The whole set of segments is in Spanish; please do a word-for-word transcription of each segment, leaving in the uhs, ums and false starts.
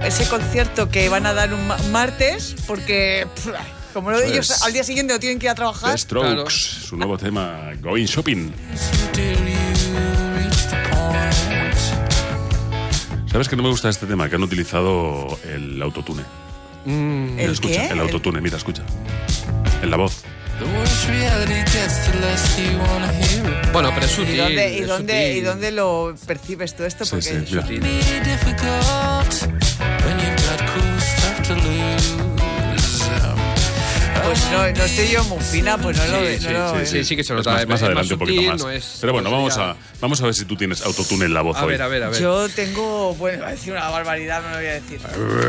ese concierto que van a dar un ma- martes, porque pff, como pues, ellos al día siguiente no tienen que ir a trabajar. The Strokes, claro. Su nuevo tema, Going Shopping. ¿Sabes que no me gusta este tema? Que han utilizado el autotune. Mm. ¿El escucha, qué? El autotune, mira, escucha. En la voz. Bueno, pero es sutil. ¿Y dónde, y es dónde, sutil. ¿y dónde lo percibes todo esto? Sí, Porque sí, es mira. sutil. Pues no, no estoy yo muy fina, pues no Sí, lo sí, no lo- sí, sí, sí que se nota. Más, es más más adelante un poquito sutil, más. no es- Pero bueno, no vamos sería- a, vamos a ver si tú tienes autotune en la voz A hoy. ver, a ver, a ver. Yo tengo, bueno, iba a decir una barbaridad, no lo voy a decir.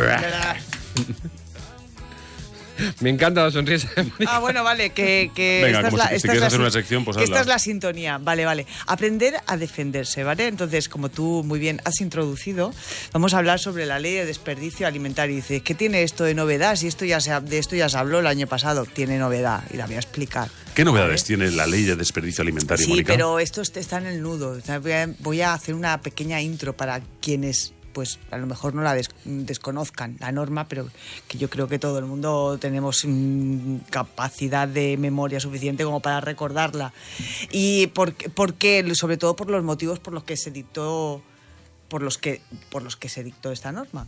Me encanta la sonrisa de Mónica. Ah, bueno, vale, que, que Venga, esta como es la, si- si esta quieres es la hacer una sin- sección, pues que esta hazla. es la sintonía, vale, vale. Aprender a defenderse, ¿vale? Entonces, como tú muy bien has introducido, vamos a hablar sobre la ley de desperdicio alimentario. Y dices, ¿qué tiene esto de novedad? Si esto ya se, ha- de esto ya se habló el año pasado, tiene novedad, y la voy a explicar. ¿Qué novedades ¿Vale? tiene la ley de desperdicio alimentario, Sí, Mónica? pero esto está en el nudo. O sea, voy a- voy a hacer una pequeña intro para quienes, pues a lo mejor no la des- desconozcan, la norma, pero que yo creo que todo el mundo tenemos mm, capacidad de memoria suficiente como para recordarla. Y por, porque, sobre todo por los motivos por los que se dictó, por los que, por los que se dictó esta norma.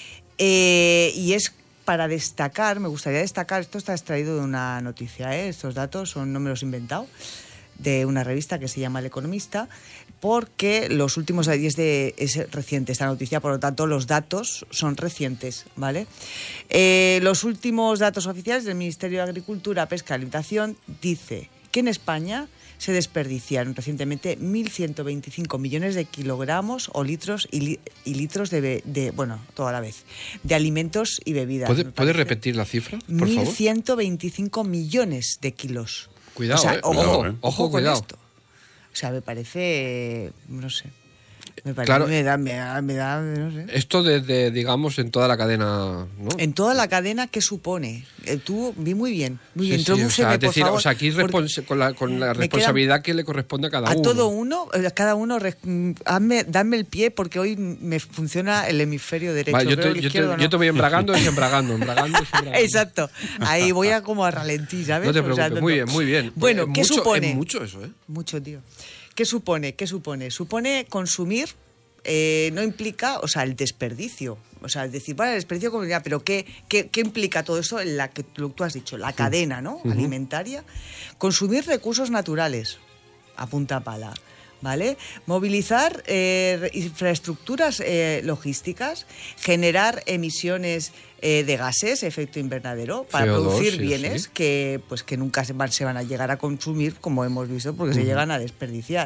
Eh, y es para destacar, me gustaría destacar, esto está extraído de una noticia, ¿eh? Estos datos son, no me los he inventado, de una revista que se llama El Economista, porque los últimos, y es, de, es reciente esta noticia, por lo tanto los datos son recientes, ¿vale? Eh, los últimos datos oficiales del Ministerio de Agricultura, Pesca y Alimentación dice que en España se desperdiciaron recientemente mil ciento veinticinco millones de kilogramos o litros y, li, y litros de, be, de, bueno, toda la vez, de alimentos y bebidas. ¿Puede, ¿puede repetir la cifra, por favor? mil ciento veinticinco millones de kilos. Cuidado, o sea, eh. ojo, Cuidado, eh. ojo, Ojo, con cuidado. esto. O sea, me parece, no sé, me parece, Claro. me da, me da, me da, no sé. Esto desde, digamos, en toda la cadena, ¿no? En toda la cadena, ¿qué supone? Eh, tú, vi muy bien, muy bien, Sí, sí, o introdúceme, sea, es por decir, favor, o sea, aquí porque respons- con la, con la me responsabilidad queda- que le corresponde a cada a uno. todo uno, eh, a cada uno, res- mm, hazme, dame el pie porque hoy me funciona el hemisferio derecho. Vale, yo, pero te, el yo, te, izquierdo no. yo te voy embragando y embragando, embragando y embragando. Exacto, ahí voy a como a ralentí, ¿sabes? No te O sea, preocupes, no- muy no. bien, muy bien. Bueno, Es ¿qué mucho, supone? Es mucho eso, ¿eh? Mucho, tío. ¿Qué supone? ¿Qué supone? Supone consumir, eh, no implica, o sea, el desperdicio. O sea, es decir, vale, el desperdicio como ya, pero ¿qué, qué, qué implica todo eso en la que lo que tú has dicho? La cadena, ¿no? Uh-huh. Alimentaria. Consumir recursos naturales, a punta pala. ¿Vale? Movilizar eh, infraestructuras eh, logísticas, generar emisiones eh, de gases, efecto invernadero, para C O dos, producir sí, bienes sí. que, pues, que nunca se van, se van a llegar a consumir, como hemos visto, porque uh-huh. se llegan a desperdiciar.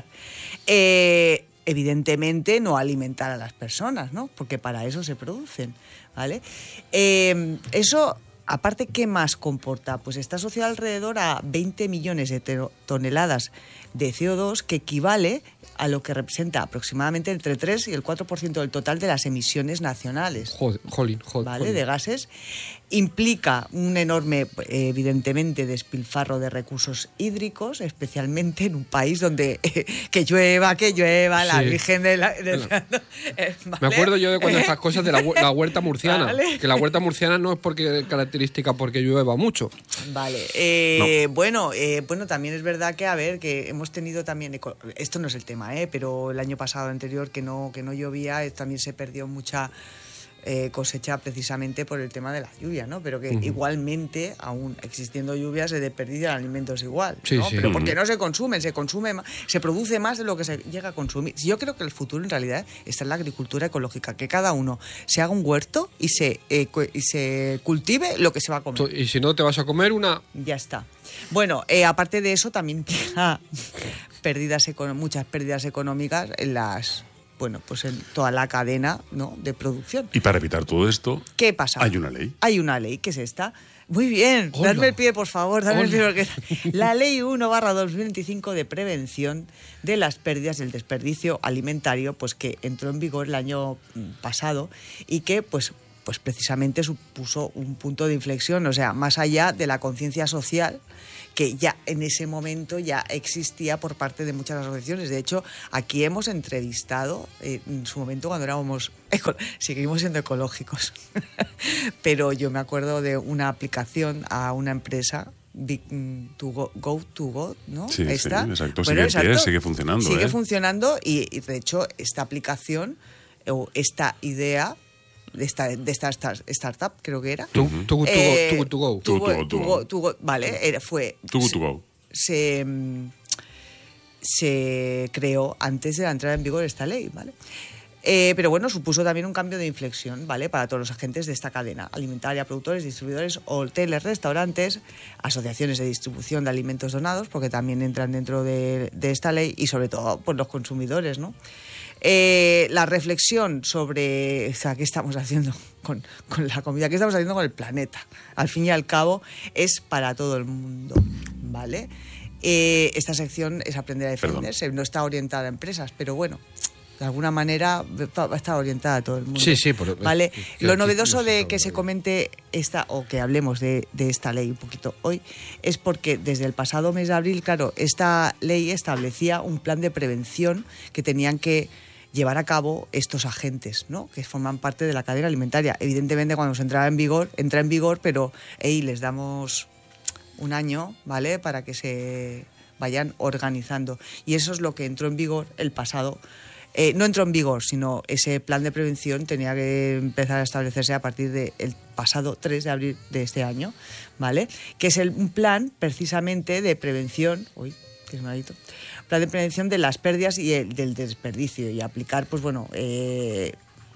Eh, evidentemente, no alimentar a las personas, ¿no? Porque para eso se producen, ¿vale? Eh, eso... Aparte, ¿qué más comporta? Pues está asociado alrededor a veinte millones de te- toneladas de C O dos, que equivale a lo que representa aproximadamente entre tres y el cuatro por ciento del total de las emisiones nacionales. Joder, jolín, joder, ¿Vale? jolín. De gases. Implica un enorme, evidentemente, despilfarro de recursos hídricos, especialmente en un país donde eh, que llueva, que llueva, sí. La Virgen de la... De, ¿Vale? Me acuerdo yo de cuando estas cosas de la, la huerta murciana. ¿Vale? Que la huerta murciana no es porque característica porque llueva mucho. Vale. Eh, no. Bueno, eh, bueno, también es verdad que, a ver, que hemos tenido también... Esto no es el tema, ¿eh? Pero el año pasado anterior que no, que no llovía, también se perdió mucha... Eh, cosecha precisamente por el tema de la lluvia, ¿no? Pero que uh-huh. igualmente, aún existiendo lluvia, se desperdician alimentos igual, sí, ¿no? sí. Pero porque no se consumen, se consume más, se produce más de lo que se llega a consumir. Yo creo que el futuro en realidad está en la agricultura ecológica, que cada uno se haga un huerto y se, eh, y se cultive lo que se va a comer. Y si no te vas a comer una... Ya está. Bueno, eh, aparte de eso también implica pérdidas econo- muchas pérdidas económicas en las... Bueno, pues en toda la cadena, ¿no?, de producción. Y para evitar todo esto, ¿qué pasa? Hay una ley. Hay una ley, que es esta. Muy bien, Hola. dadme el pie, por favor, dadme Hola. el pie. Porque... La Ley uno barra dos mil veinticinco de prevención de las pérdidas del desperdicio alimentario, pues que entró en vigor el año pasado y que, pues, pues precisamente supuso un punto de inflexión, o sea, más allá de la conciencia social que ya en ese momento ya existía por parte de muchas asociaciones. De hecho, aquí hemos entrevistado eh, en su momento cuando éramos, eco- seguimos siendo ecológicos, pero yo me acuerdo de una aplicación a una empresa, Big, to go, go to Go, ¿no? Sí, Esta. sí, exacto, Bueno, sigue, en exacto. pie, sigue funcionando. Sigue ¿eh? funcionando y, y, de hecho, esta aplicación o esta idea de esta, de esta star- startup, creo que era. Too Too Good To Go. Eh, Too Good To Go. Too Too Go- Good To Too Go. Go- Too Go- Vale, era- fue... Too Good To Go. Se, mm, se creó antes de la entrada en vigor de esta ley, ¿vale? Eh, pero bueno, supuso también un cambio de inflexión, ¿vale? Para todos los agentes de esta cadena alimentaria, productores, distribuidores, hoteles, restaurantes, asociaciones de distribución de alimentos donados, porque también entran dentro de, de esta ley, y sobre todo, pues los consumidores, ¿no? Eh, la reflexión sobre, o sea, qué estamos haciendo con, con la comida, qué estamos haciendo con el planeta, al fin y al cabo, es para todo el mundo, ¿vale? Eh, esta sección es aprender a defenderse, no está orientada a empresas, pero bueno, de alguna manera va va a estar orientada a todo el mundo. Sí, sí, por- ¿vale? que Lo aquí novedoso no se de sabe que se todavía. comente esta, o que hablemos de, de esta ley un poquito hoy, es porque desde el pasado mes de abril, claro, esta ley establecía un plan de prevención que tenían que llevar a cabo estos agentes, ¿no? Que forman parte de la cadena alimentaria. Evidentemente, cuando se entraba en vigor, entra en vigor, pero hey, les damos un año, ¿vale? Para que se vayan organizando. Y eso es lo que entró en vigor el pasado. Eh, no entró en vigor, sino ese plan de prevención tenía que empezar a establecerse a partir del pasado tres de abril de este año, ¿vale? Que es el, un plan precisamente de prevención. Uy, qué malito. Plan de prevención de las pérdidas y el, del desperdicio, y aplicar, pues bueno, eh,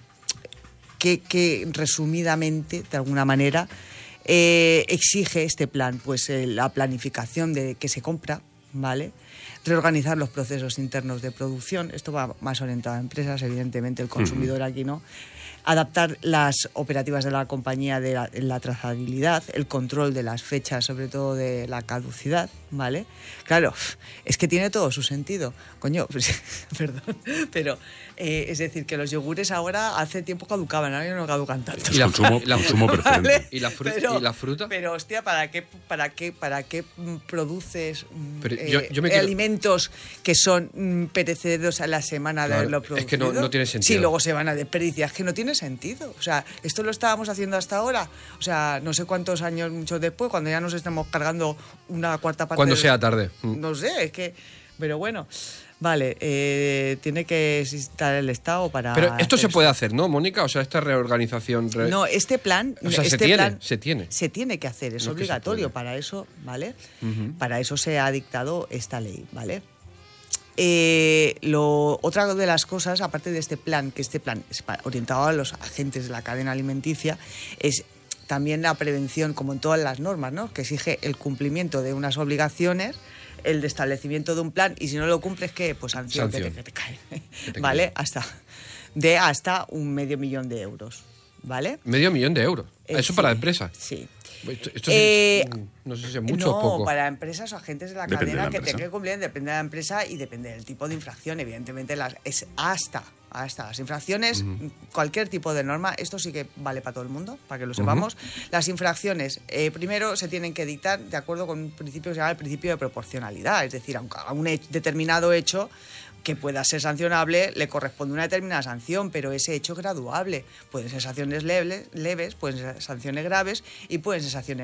que, que resumidamente, de alguna manera, eh, exige este plan, pues eh, la planificación de qué se compra, ¿vale? Reorganizar los procesos internos de producción, esto va más orientado a empresas, evidentemente el consumidor aquí no. Adaptar las operativas de la compañía de la, la trazabilidad, el control de las fechas, sobre todo de la caducidad, ¿vale? Claro, es que tiene todo su sentido. Coño, pues, perdón, pero eh, es decir, que los yogures ahora hace tiempo caducaban, ahora ya no caducan tanto. Y la, consumo, la- consumo preferente. ¿Vale? ¿Y la, fru- Pero- ¿Y la fruta? Pero, hostia, ¿para qué, para qué, para qué mm, produces mm, Pero eh, yo- yo me quiero- alimentos que son mm, perecederos a la semana de Claro, haberlo es producido? que no- no tiene sentido. Sí, luego se van a desperdiciar. Es que no tiene sentido. O sea, esto lo estábamos haciendo hasta ahora. O sea, no sé cuántos años, muchos después, cuando ya nos estamos cargando una cuarta parte. Cuando de- sea tarde. Mm. No sé, es que... Pero bueno, vale, eh, tiene que existir el Estado para... Pero esto se hacer puede hacer, ¿no, Mónica? O sea, esta reorganización... re- no, este plan, O sea, se este tiene, plan se tiene. se tiene que hacer, es No que se obligatorio puede. para eso, ¿vale? Ujú. Para eso se ha dictado esta ley, ¿vale? Eh, lo, otra de las cosas, aparte de este plan, que este plan es pa- orientado a los agentes de la cadena alimenticia, es también la prevención, como en todas las normas, ¿no? Que exige el cumplimiento de unas obligaciones, el de establecimiento de un plan, y si no lo cumples, ¿qué? Pues sanción, Sanción. Que te, que te cae, Que te ¿vale? cae. Hasta, de hasta un medio millón de euros, ¿vale? Medio millón de euros. Eh, Eso sí, para empresas. Sí. Esto, esto Eh, es, no sé si es mucho no, o poco. para empresas o agentes de la Depende de cadena la que empresa. tengan que cumplir, depende de la empresa y depende del tipo de infracción. Evidentemente, las, es hasta, hasta las infracciones, cualquier tipo de norma, esto sí que vale para todo el mundo, para que lo sepamos. Las infracciones, eh, primero se tienen que dictar de acuerdo con un principio que se llama el principio de proporcionalidad, es decir, aunque a un he- determinado hecho que pueda ser sancionable, le corresponde una determinada sanción, pero ese hecho es graduable. Pueden ser sanciones leves, leves, pueden ser sanciones graves y pueden ser sanciones